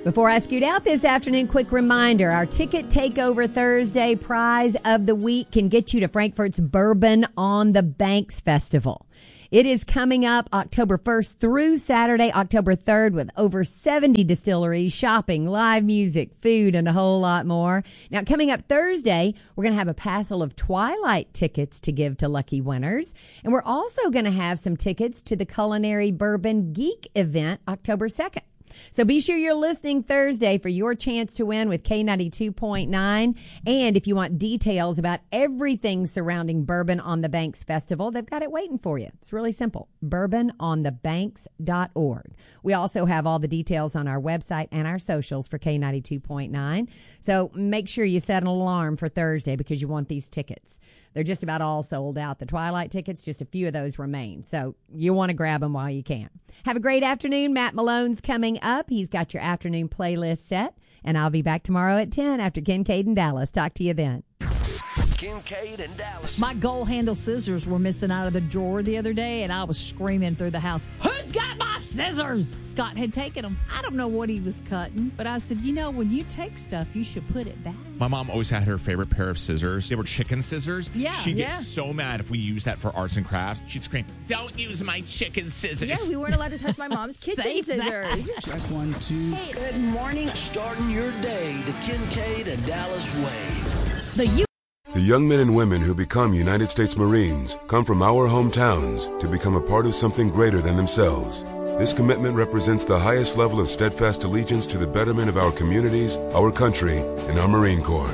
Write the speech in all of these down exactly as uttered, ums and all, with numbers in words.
Before I scoot out this afternoon, quick reminder, our Ticket Takeover Thursday prize of the week can get you to Frankfurt's Bourbon on the Banks Festival. It is coming up October first through Saturday, October third, with over seventy distilleries, shopping, live music, food, and a whole lot more. Now, coming up Thursday, we're going to have a passel of Twilight tickets to give to lucky winners. And we're also going to have some tickets to the Culinary Bourbon Geek event October second. So be sure you're listening Thursday for your chance to win with K ninety-two point nine. And if you want details about everything surrounding Bourbon on the Banks Festival, they've got it waiting for you. It's really simple. bourbon on the banks dot org. We also have all the details on our website and our socials for K ninety-two point nine. So make sure you set an alarm for Thursday because you want these tickets. They're just about all sold out. The Twilight tickets, just a few of those remain. So you want to grab them while you can. Have a great afternoon. Matt Malone's coming up. He's got your afternoon playlist set. And I'll be back tomorrow at ten after Kincaid and Dallas. Talk to you then. Kincaid and Dallas. My gold handle scissors were missing out of the drawer the other day, and I was screaming through the house, "Who's got my scissors?" Scott had taken them. I don't know what he was cutting, but I said, you know, when you take stuff, you should put it back. My mom always had her favorite pair of scissors. They were chicken scissors. Yeah, She'd yeah. get so mad if we used that for arts and crafts. She'd scream, "Don't use my chicken scissors." Yeah, we weren't allowed to touch my mom's kitchen Save scissors. that. Check one, two. Hey, Good morning. Starting your day the Kincaid and Dallas way. The U- The young men and women who become United States Marines come from our hometowns to become a part of something greater than themselves. This commitment represents the highest level of steadfast allegiance to the betterment of our communities, our country, and our Marine Corps.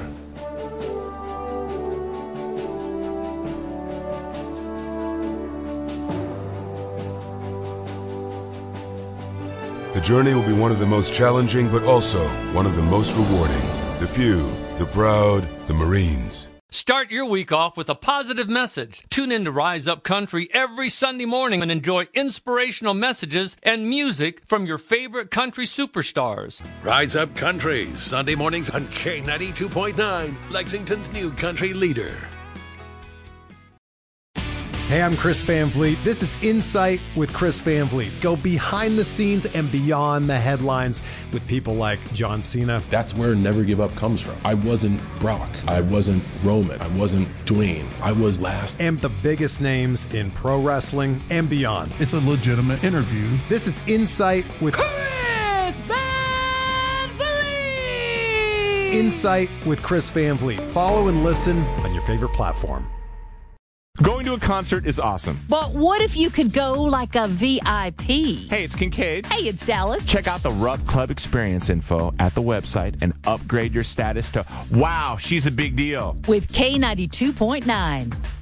The journey will be one of the most challenging, but also one of the most rewarding. The few, the proud, the Marines. Start your week off with a positive message. Tune in to Rise Up Country every Sunday morning and enjoy inspirational messages and music from your favorite country superstars. Rise Up Country, Sunday mornings on K ninety-two point nine, Lexington's new country leader. Hey, I'm Chris Van Vliet. This is Insight with Chris Van Vliet. Go behind the scenes and beyond the headlines with people like John Cena. That's where Never Give Up comes from. I wasn't Brock. I wasn't Roman. I wasn't Dwayne. I was last. And the biggest names in pro wrestling and beyond. It's a legitimate interview. This is Insight with Chris Van Vliet! Insight with Chris Van Vliet. Follow and listen on your favorite platform. Going to a concert is awesome. But what if you could go like a V I P? Hey, it's Kincaid. Hey, it's Dallas. Check out the Rupp Club experience info at the website and upgrade your status to, wow, she's a big deal. With K ninety-two point nine.